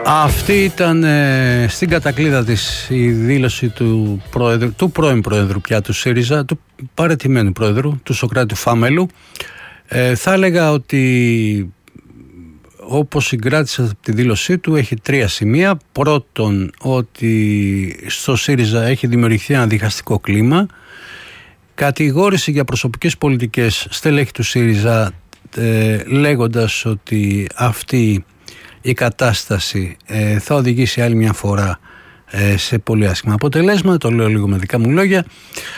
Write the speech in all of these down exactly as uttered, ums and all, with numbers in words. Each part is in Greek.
Αυτή ήταν ε, στην κατακλείδα της η δήλωση του, πρόεδρου, του πρώην πρόεδρου πια του ΣΥΡΙΖΑ, του παραιτημένου πρόεδρου, του Σωκράτη Φάμελου. Ε, θα έλεγα ότι όπως συγκράτησα τη δήλωσή του έχει τρία σημεία. Πρώτον, ότι στο ΣΥΡΙΖΑ έχει δημιουργηθεί ένα διχαστικό κλίμα. Κατηγόρησε για προσωπικές πολιτικές στελέχη του ΣΥΡΙΖΑ ε, λέγοντας ότι αυτή η κατάσταση ε, θα οδηγήσει άλλη μια φορά ε, σε πολύ άσχημα αποτελέσματα, το λέω λίγο με δικά μου λόγια,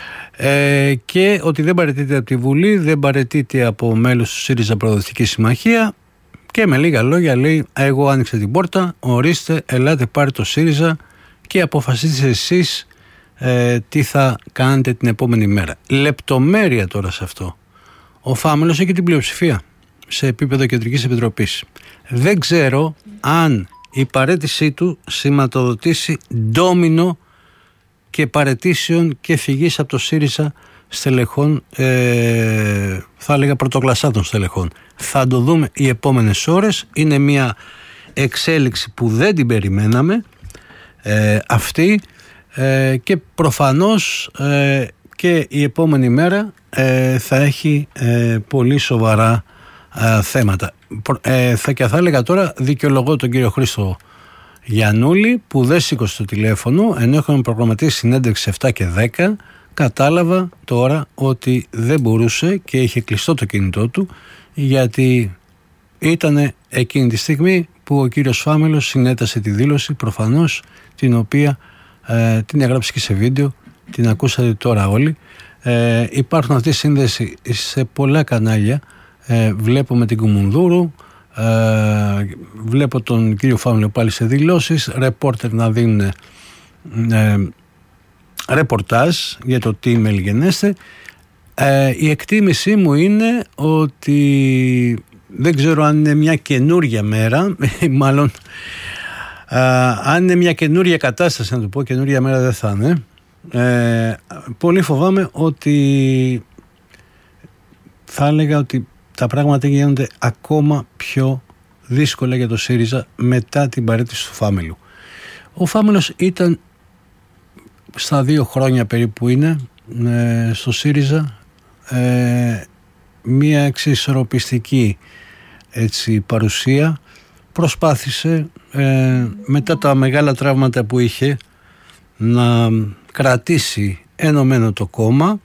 ε, και ότι δεν παραιτείται από τη Βουλή, δεν παραιτείται από μέλος του ΣΥΡΙΖΑ Προοδευτική Συμμαχία, και με λίγα λόγια λέει: εγώ άνοιξα την πόρτα, ορίστε, ελάτε πάρε το ΣΥΡΙΖΑ και αποφασίστε εσείς ε, τι θα κάνετε την επόμενη μέρα. Λεπτομέρεια τώρα σε αυτό. Ο Φάμελος έχει την πλειοψηφία σε επίπεδο Κεντρικής Επιτροπής. Δεν ξέρω αν η παραίτησή του σηματοδοτήσει ντόμινο και παραιτήσεων και φυγής από το ΣΥΡΙΖΑ στελεχών, ε, θα έλεγα πρωτοκλασσάτων στελεχών. Θα το δούμε οι επόμενες ώρες. Είναι μια εξέλιξη που δεν την περιμέναμε ε, αυτή ε, και προφανώς ε, και η επόμενη μέρα ε, θα έχει ε, πολύ σοβαρά ε, θέματα. Ε, θα και θα έλεγα τώρα, δικαιολογώ τον κύριο Χρήστο Γιαννούλη που δεν σήκωσε το τηλέφωνο ενώ είχαμε προγραμματίσει συνέντευξη επτά και δέκα. Κατάλαβα τώρα ότι δεν μπορούσε και είχε κλειστό το κινητό του, γιατί ήταν εκείνη τη στιγμή που ο κύριος Φάμελος συνέτασε τη δήλωση, προφανώς, την οποία ε, την έγραψε και σε βίντεο, την ακούσατε τώρα όλοι. Ε, υπάρχουν αυτή η σύνδεση σε πολλά κανάλια. Ε, βλέπω με την Κουμουνδούρου, ε, βλέπω τον κύριο Φάμελο πάλι σε δηλώσεις, ρεπόρτερ να δίνουν ε, ρεπορτάζ για το τι μελγενέστε. Ε, η εκτίμησή μου είναι ότι δεν ξέρω αν είναι μια καινούρια μέρα, μάλλον ε, αν είναι μια καινούρια κατάσταση, να το πω, καινούρια μέρα δεν θα είναι. Ε, πολύ φοβάμαι ότι θα έλεγα ότι τα πράγματα γίνονται ακόμα πιο δύσκολα για το ΣΥΡΙΖΑ μετά την παραίτηση του Φάμελου. Ο Φάμελος ήταν στα δύο χρόνια περίπου είναι ε, στο ΣΥΡΙΖΑ ε, μία εξισορροπιστική έτσι, παρουσία. Προσπάθησε ε, μετά τα μεγάλα τραύματα που είχε να κρατήσει ενωμένο το κόμμα.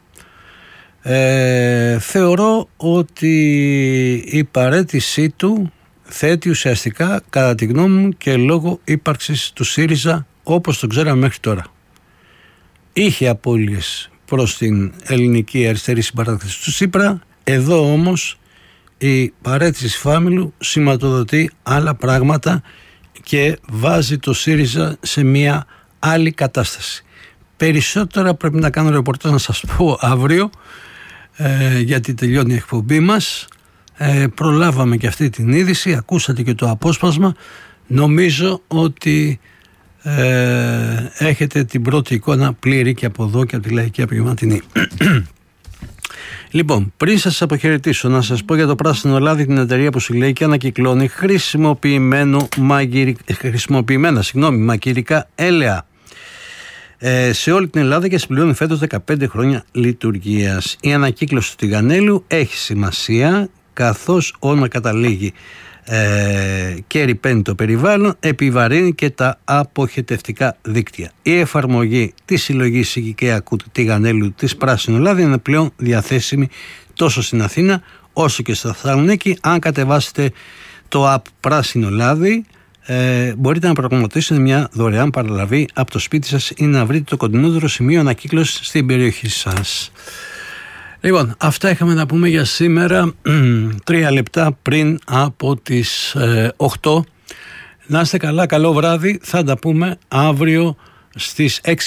Ε, θεωρώ ότι η παραίτησή του θέτει ουσιαστικά, κατά τη γνώμη μου, και λόγω ύπαρξης του ΣΥΡΙΖΑ όπως το ξέραμε μέχρι τώρα. Είχε απώλειες προς την ελληνική αριστερή συμπαράταξη του Τσίπρα. Εδώ όμως η παραίτηση Φάμελου σηματοδοτεί άλλα πράγματα και βάζει το ΣΥΡΙΖΑ σε μια άλλη κατάσταση. Περισσότερα πρέπει να κάνω ρεπορτάζ να σας πω αύριο, ε, γιατί τελειώνει η εκπομπή μας. Ε, προλάβαμε και αυτή την είδηση, ακούσατε και το απόσπασμα. Νομίζω ότι ε, έχετε την πρώτη εικόνα πλήρη και από εδώ και από τη Λαϊκή Απογευματινή. Λοιπόν, πριν σας αποχαιρετήσω, να σας πω για το Πράσινο Λάδι, την εταιρεία που συλλέγει και ανακυκλώνει χρησιμοποιημένο μαγειρι... χρησιμοποιημένα συγγνώμη, μαγειρικά έλαια ε, σε όλη την Ελλάδα και συμπληρώνει φέτος δεκαπέντε χρόνια λειτουργίας. Η ανακύκλωση του τηγανέλου έχει σημασία, καθώς όνομα καταλήγει ε, και ρηπαίνει το περιβάλλον, επιβαρύνει και τα αποχετευτικά δίκτυα. Η εφαρμογή της συλλογής οικιακού τηγανέλου της Πράσινο Λάδι είναι πλέον διαθέσιμη τόσο στην Αθήνα όσο και στο Θεσσαλονίκη. Αν κατεβάσετε το app Πράσινο Λάδι, ε, μπορείτε να πραγματοποιήσετε μια δωρεάν παραλαβή από το σπίτι σας ή να βρείτε το κοντινότερο σημείο ανακύκλωσης στην περιοχή σας. Λοιπόν, αυτά είχαμε να πούμε για σήμερα, τρία λεπτά πριν από τις ε, οκτώ. Να είστε καλά, καλό βράδυ, θα τα πούμε αύριο στις έξι